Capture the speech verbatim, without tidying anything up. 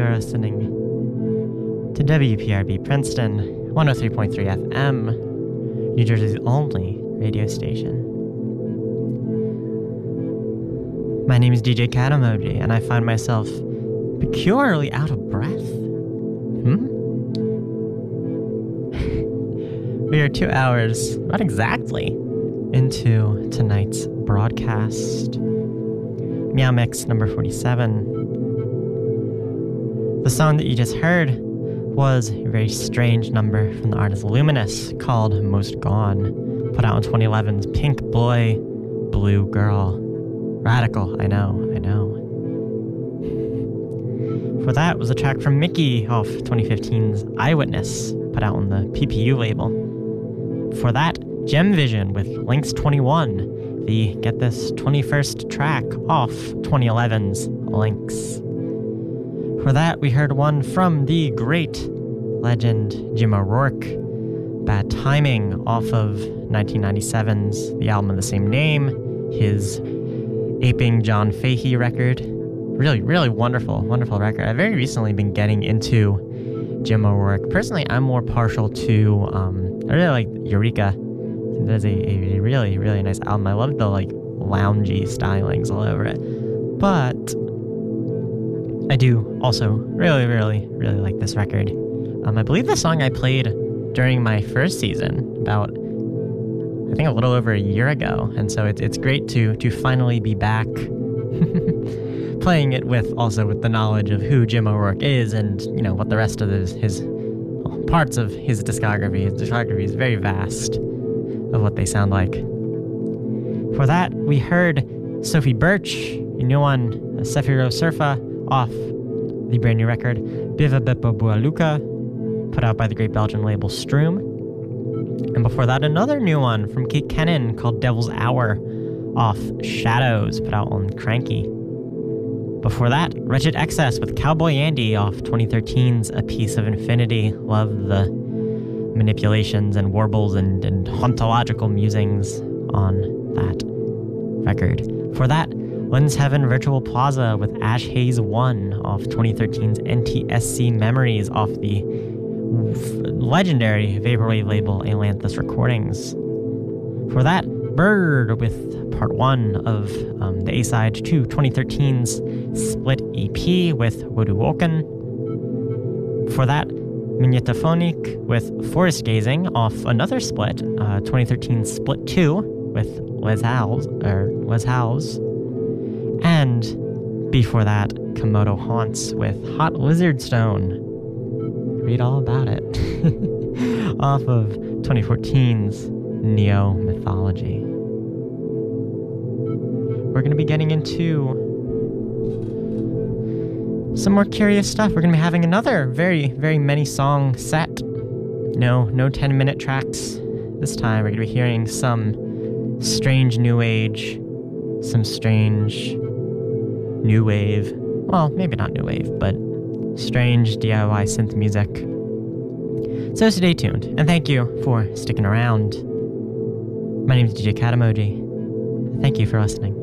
are listening to W P R B Princeton, one oh three point three F M, New Jersey's only radio station. My name is D J Cat Emoji, and I find myself peculiarly out of breath. Hmm? We are two hours, not exactly, into tonight's broadcast. Meow Mix number forty-seven. The song that you just heard was a very strange number from the artist Luminous called Most Gone, put out in twenty eleven's Pink Boy, Blue Girl. Radical, I know, I know. For that was a track from Mickey off twenty fifteen's Eyewitness, put out on the P P U label. For that, Gem Vision with Lynx twenty-one, the, get this, twenty-first track off twenty eleven's Lynx. For that, we heard one from the great legend Jim O'Rourke, Bad Timing, off of nineteen ninety-seven's The Album of the Same Name, his aping John Fahey record. Really, really wonderful, wonderful record. I've very recently been getting into Jim O'Rourke. Personally, I'm more partial to, um, I really like Eureka. There's a, a really, really nice album. I love the, like, loungy stylings all over it. But I do also really, really, really like this record. Um, I believe the song I played during my first season, about, I think a little over a year ago. And so it's it's great to to finally be back playing it with, also with the knowledge of who Jim O'Rourke is and, you know, what the rest of his, his well, parts of his discography. His discography is very vast of what they sound like. For that, we heard Sophie Birch, a new one, Sefiro Surfa, off the brand new record Biva Beppo Bualuka, put out by the great Belgian label Stroom. And before that, another new one from Kate Kennan called Devil's Hour, off Shadows, put out on Cranky. Before that, Wretched Excess with Cowboy Andy off twenty thirteen's A Piece of Infinity. Love the manipulations and warbles and, and hauntological musings on that record. For that, Lynn's Heaven Virtual Plaza with Ash Haze one off twenty thirteen's N T S C Memories off the legendary Vaporwave label Ailanthus Recordings. For that, Bird with part one of um, the A-side to twenty thirteen's Split E P with Woduwoken. For that, Magnetophonic with Forest Gazing off another split, uh, twenty thirteen Split two with Les Howes, or Les Howes. And before that, Komodo Haunts with Hot Lizard Stone. Read all about it. Off of twenty fourteen's Neo Mythology. We're going to be getting into some more curious stuff. We're going to be having another very, very many song set. No, no ten minute tracks. This time we're going to be hearing some strange new age, some strange new wave. Well, maybe not new wave, but strange D I Y synth music. So stay tuned, and thank you for sticking around. My name is D J Cat Emoji. Thank you for listening.